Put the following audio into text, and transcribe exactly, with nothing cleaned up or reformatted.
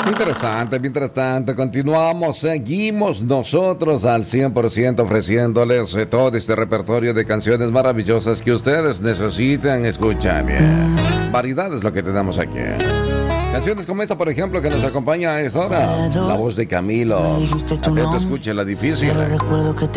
Interesante, mientras tanto, continuamos, seguimos nosotros al cien por ciento ofreciéndoles eh, todo este repertorio de canciones maravillosas que ustedes necesitan escuchar. Bien. Variedad es lo que tenemos aquí. Canciones como esta, por ejemplo, que nos acompaña a esta hora. La voz de Camilo. Atento, escuche la difícil. Pero recuerdo que te